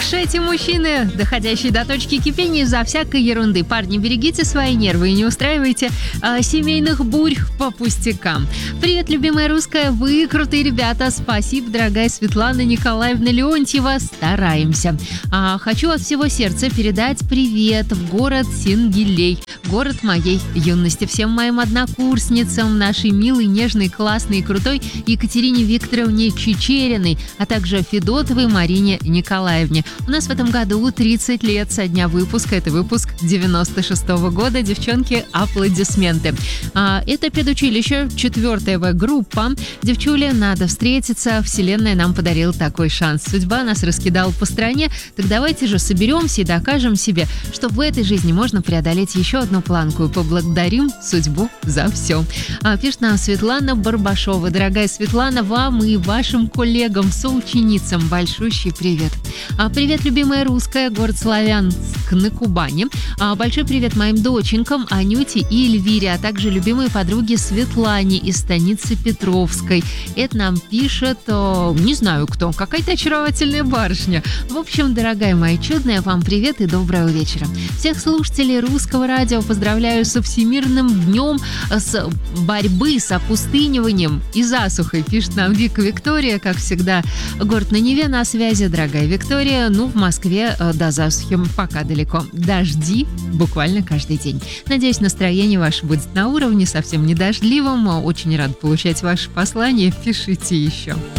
Решайте, мужчины, доходящие до точки кипения из-за всякой ерунды. Парни, берегите свои нервы и не устраивайте семейных бурь по пустякам. Привет, любимая русская, вы крутые ребята. Спасибо, дорогая Светлана Николаевна Леонтьева. Стараемся. Хочу от всего сердца передать привет в город Сенгилей, город моей юности. Всем моим однокурсницам, нашей милой, нежной, классной и крутой Екатерине Викторовне Чечериной, а также Федотовой Марине Николаевне. У нас в этом году 30 лет со дня выпуска. Это выпуск 96-го года. Девчонки, аплодисменты. Это педучилище, 4-я группа. Девчули, надо встретиться. Вселенная нам подарила такой шанс. Судьба нас раскидала по стране. Так давайте же соберемся и докажем себе, что в этой жизни можно преодолеть еще одну планку. И поблагодарим судьбу за все. Пишет нам Светлана Барбашова. Дорогая Светлана, вам и вашим коллегам, соученицам большущий привет. Привет, любимая русская, город Славянск на Кубани. Большой привет моим доченькам Анюте и Эльвире, а также любимой подруге Светлане из станицы Петровской. Это нам пишет, не знаю кто, какая-то очаровательная барышня. В общем, дорогая моя чудная, вам привет и доброго вечера. Всех слушателей русского радио поздравляю со Всемирным днем с борьбы с опустыниванием и засухой. Пишет нам Вика Виктория, как всегда, город на Неве на связи. Дорогая Виктория, в Москве до засухи пока далеко. Дожди буквально каждый день. Надеюсь, настроение ваше будет на уровне, совсем не дождливым. Очень рад получать ваши послания. Пишите еще.